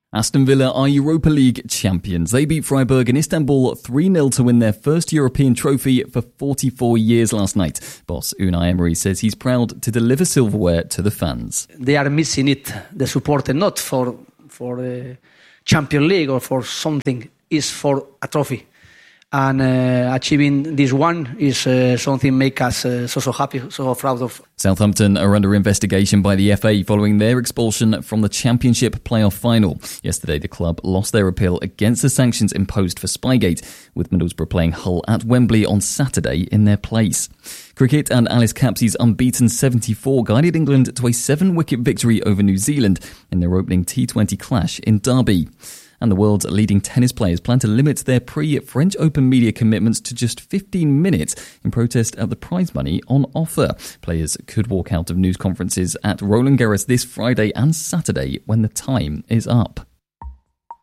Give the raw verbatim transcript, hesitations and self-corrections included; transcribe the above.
Aston Villa are Europa League champions. They beat Freiburg in Istanbul three nil to win their first European trophy for forty-four years last night. Boss Unai Emery says he's proud to deliver silverware to the fans. They are missing it, the support, and not for, for the Champions League or for something, is for a trophy. And uh, achieving this one is uh, something make us uh, so, so happy, so proud of. Southampton are under investigation by the F A following their expulsion from the Championship playoff final. Yesterday, the club lost their appeal against the sanctions imposed for Spygate, with Middlesbrough playing Hull at Wembley on Saturday in their place. Cricket, and Alice Capsey's unbeaten seventy-four guided England to a seven-wicket victory over New Zealand in their opening T twenty clash in Derby. And the world's leading tennis players plan to limit their pre-French Open media commitments to just fifteen minutes in protest at the prize money on offer. Players could walk out of news conferences at Roland Garros this Friday and Saturday when the time is up.